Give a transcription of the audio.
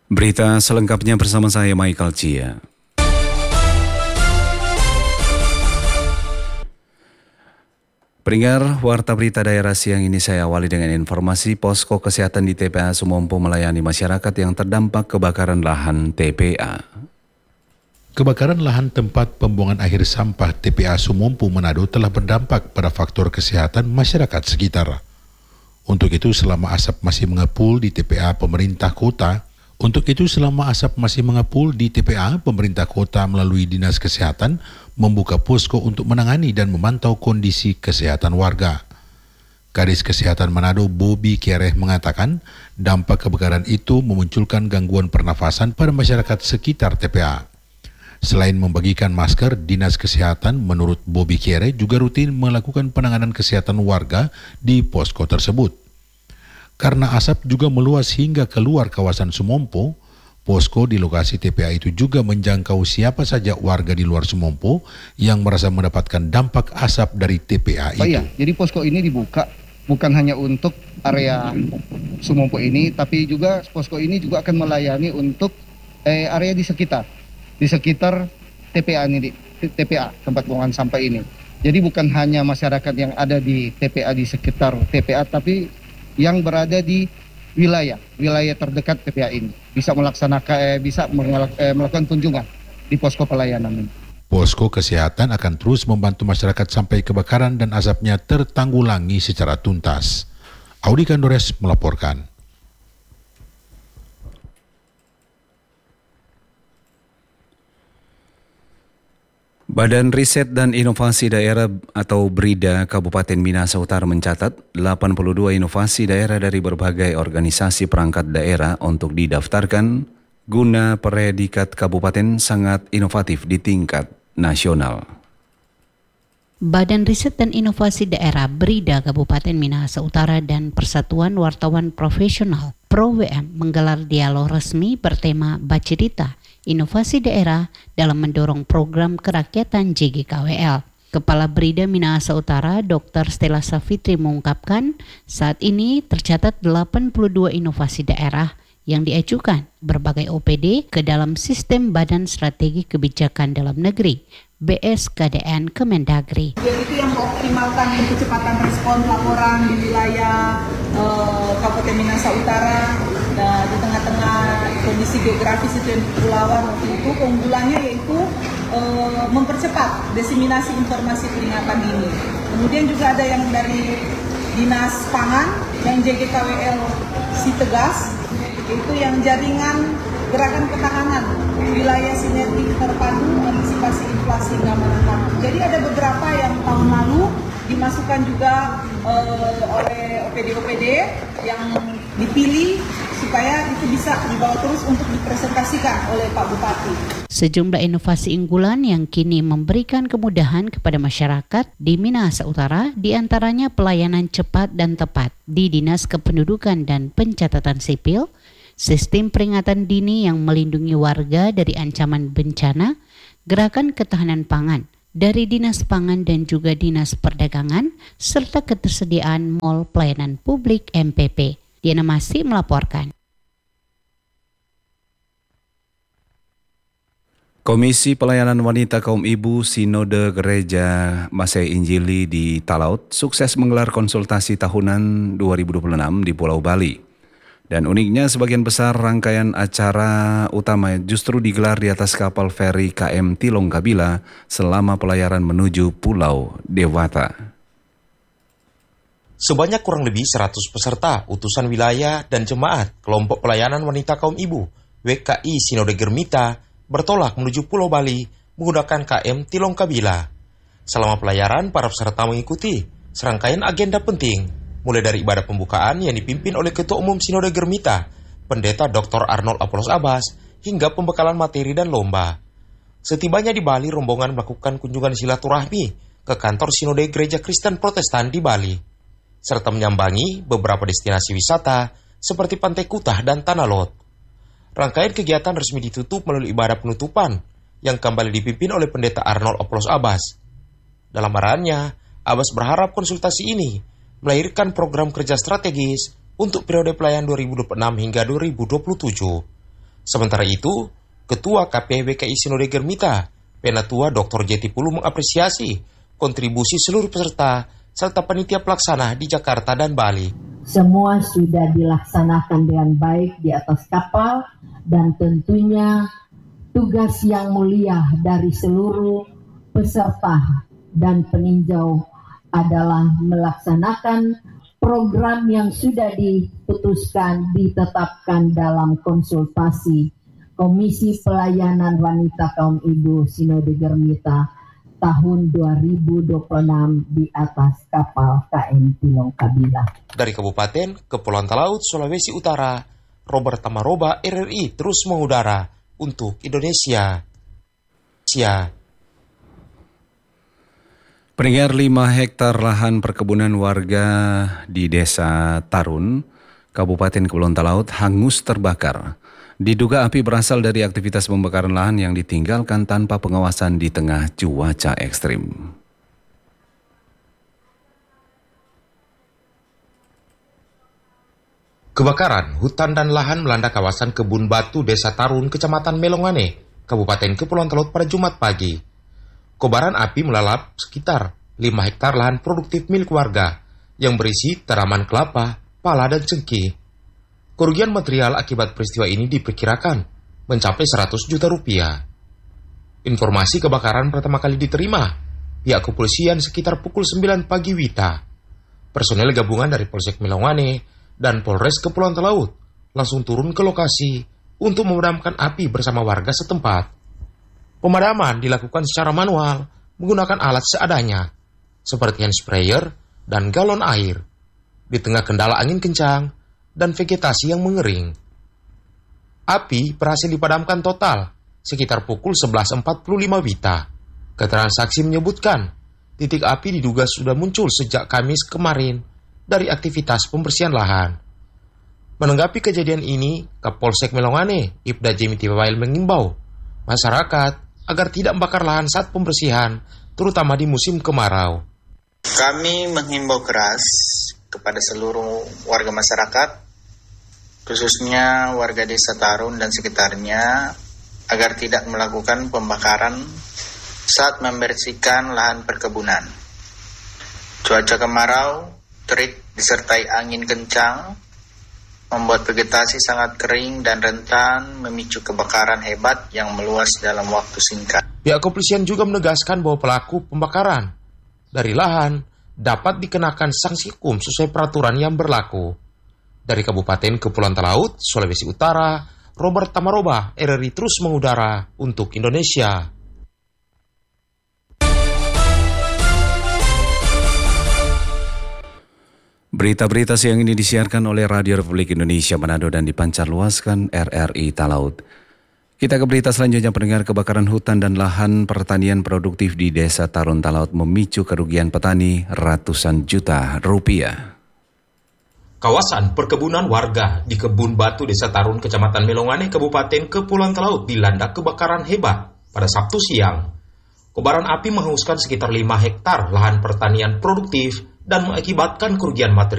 Berita selengkapnya bersama saya Michael Chia. Pendengar Warta Berita Daerah siang ini saya awali dengan informasi posko kesehatan di TPA Sumompo melayani masyarakat yang terdampak kebakaran lahan TPA. Kebakaran lahan tempat pembuangan akhir sampah TPA Sumompo Manado telah berdampak pada faktor kesehatan masyarakat sekitar. Untuk itu selama asap masih mengepul di TPA pemerintah kota melalui Dinas Kesehatan membuka posko untuk menangani dan memantau kondisi kesehatan warga. Kadis Kesehatan Manado Bobby Kiereh mengatakan dampak kebakaran itu memunculkan gangguan pernafasan pada masyarakat sekitar TPA. Selain membagikan masker, Dinas Kesehatan menurut Bobby Kiereh juga rutin melakukan penanganan kesehatan warga di posko tersebut. Karena asap juga meluas hingga keluar kawasan Sumompo, posko di lokasi TPA itu juga menjangkau siapa saja warga di luar Sumompo yang merasa mendapatkan dampak asap dari TPA itu. Iya, jadi posko ini dibuka bukan hanya untuk area Sumompo ini, tapi juga posko ini juga akan melayani untuk area di sekitar TPA ini, TPA tempat pembuangan sampah ini. Jadi bukan hanya masyarakat yang ada di TPA di sekitar TPA, tapi yang berada di wilayah terdekat TPA ini bisa melakukan kunjungan di posko pelayanan ini. Posko kesehatan akan terus membantu masyarakat sampai kebakaran dan asapnya tertanggulangi secara tuntas. Audi Kandores melaporkan. Badan Riset dan Inovasi Daerah atau BRIDA Kabupaten Minahasa Utara mencatat 82 inovasi daerah dari berbagai organisasi perangkat daerah untuk didaftarkan guna predikat kabupaten sangat inovatif di tingkat nasional. Badan Riset dan Inovasi Daerah BRIDA Kabupaten Minahasa Utara dan Persatuan Wartawan Profesional ProWM menggelar dialog resmi bertema Bacerita Inovasi Daerah dalam mendorong program kerakyatan JGKWL. Kepala BRIDA Minahasa Utara, Dr. Stella Safitri mengungkapkan, saat ini tercatat 82 inovasi daerah yang diajukan berbagai OPD ke dalam sistem Badan Strategi Kebijakan Dalam Negeri, BSKDN Kemendagri. Yaitu yang mengoptimalkan kecepatan respon laporan di wilayah Kabupaten Minahasa Utara. Nah, di tengah-tengah kondisi geografis itu yang kepulauan waktu itu, keunggulannya yaitu mempercepat diseminasi informasi peringatan dini. Kemudian juga ada yang dari Dinas Pangan yang JGKWL Sitegas, itu yang jaringan gerakan ketahanan wilayah sinergi terpadu antisipasi inflasi keamanan pangan. Jadi ada beberapa yang tahun lalu dimasukkan juga oleh OPD-OPD yang dipilih supaya itu bisa dibawa terus untuk dipresentasikan oleh Pak Bupati. Sejumlah inovasi unggulan yang kini memberikan kemudahan kepada masyarakat di Minahasa Utara, diantaranya pelayanan cepat dan tepat di Dinas Kependudukan dan Pencatatan Sipil, sistem peringatan dini yang melindungi warga dari ancaman bencana, gerakan ketahanan pangan dari Dinas Pangan dan juga Dinas Perdagangan, serta ketersediaan mal pelayanan publik MPP. Diana Masih melaporkan. Komisi Pelayanan Wanita Kaum Ibu Sinode Gereja Masai Injili di Talaut sukses menggelar konsultasi tahunan 2026 di Pulau Bali. Dan uniknya sebagian besar rangkaian acara utama justru digelar di atas kapal feri KM Tilong Kabila selama pelayaran menuju Pulau Dewata. Sebanyak kurang lebih 100 peserta, utusan wilayah dan jemaat kelompok pelayanan wanita kaum ibu WKI Sinode Germita bertolak menuju Pulau Bali menggunakan KM Tilong Kabila. Selama pelayaran, para peserta mengikuti serangkaian agenda penting, mulai dari ibadah pembukaan yang dipimpin oleh Ketua Umum Sinode Germita, Pendeta Dr. Arnold Apollos Abbas, hingga pembekalan materi dan lomba. Setibanya di Bali, rombongan melakukan kunjungan silaturahmi ke kantor Sinode Gereja Kristen Protestan di Bali, serta menyambangi beberapa destinasi wisata seperti Pantai Kutah dan Tanah Lot. Rangkaian kegiatan resmi ditutup melalui ibadah penutupan yang kembali dipimpin oleh Pendeta Arnold Apollos Abbas. Dalam arahannya, Abbas berharap konsultasi ini melahirkan program kerja strategis untuk periode pelayanan 2026 hingga 2027. Sementara itu, Ketua KPWKI Sinode Germita, Penatua Dr. Jeti Pulu mengapresiasi kontribusi seluruh peserta serta panitia pelaksana di Jakarta dan Bali. Semua sudah dilaksanakan dengan baik di atas kapal dan tentunya tugas yang mulia dari seluruh peserta dan peninjau adalah melaksanakan program yang sudah diputuskan, ditetapkan dalam konsultasi Komisi Pelayanan Wanita Kaum Ibu Sinode Germita tahun 2026 di atas kapal KM Tilong Kabila. Dari Kabupaten Kepulauan Talaut, Sulawesi Utara, Robert Tamaroba, RRI terus mengudara untuk Indonesia. Peringkat 5 hektar lahan perkebunan warga di Desa Tarun, Kabupaten Kepulauan Talaut hangus terbakar. Diduga api berasal dari aktivitas pembakaran lahan yang ditinggalkan tanpa pengawasan di tengah cuaca ekstrim. Kebakaran hutan dan lahan melanda kawasan Kebun Batu Desa Tarun, Kecamatan Melongane, Kabupaten Kepulauan Talaut pada Jumat pagi. Kobaran api melalap sekitar 5 hektar lahan produktif milik warga yang berisi tanaman kelapa, pala, dan cengkeh. Kerugian material akibat peristiwa ini diperkirakan mencapai 100 juta rupiah. Informasi kebakaran pertama kali diterima pihak kepolisian sekitar pukul 9 pagi WITA. Personel gabungan dari Polsek Melongane dan Polres Kepulauan Talaut langsung turun ke lokasi untuk memadamkan api bersama warga setempat. Pemadaman dilakukan secara manual menggunakan alat seadanya, seperti hand sprayer dan galon air, di tengah kendala angin kencang dan vegetasi yang mengering. Api berhasil dipadamkan total sekitar pukul 11.45 WITA. Keterangan saksi menyebutkan, titik api diduga sudah muncul sejak Kamis kemarin dari aktivitas pembersihan lahan. Menanggapi kejadian ini, Kapolsek Melongane, Ibda Jemi Tibawail mengimbau masyarakat agar tidak membakar lahan saat pembersihan, terutama di musim kemarau. Kami menghimbau keras kepada seluruh warga masyarakat, khususnya warga Desa Tarun dan sekitarnya, agar tidak melakukan pembakaran saat membersihkan lahan perkebunan. Cuaca kemarau, terik disertai angin kencang, membuat vegetasi sangat kering dan rentan memicu kebakaran hebat yang meluas dalam waktu singkat. Pihak kepolisian juga menegaskan bahwa pelaku pembakaran dari lahan dapat dikenakan sanksi hukum sesuai peraturan yang berlaku. Dari Kabupaten Kepulauan Talaut, Sulawesi Utara, Robert Tamaroba, RRI terus mengudara untuk Indonesia. Berita-berita siang ini disiarkan oleh Radio Republik Indonesia Manado dan dipancarluaskan RRI Talaut. Kita ke berita selanjutnya. Pendengar, kebakaran hutan dan lahan pertanian produktif di Desa Tarun Talaut memicu kerugian petani ratusan juta rupiah. Kawasan perkebunan warga di Kebun Batu Desa Tarun, Kecamatan Melongane, Kabupaten Kepulauan Talaut dilanda kebakaran hebat pada Sabtu siang. Kobaran api menghanguskan sekitar 5 hektar lahan pertanian produktif dan mengakibatkan kerugian material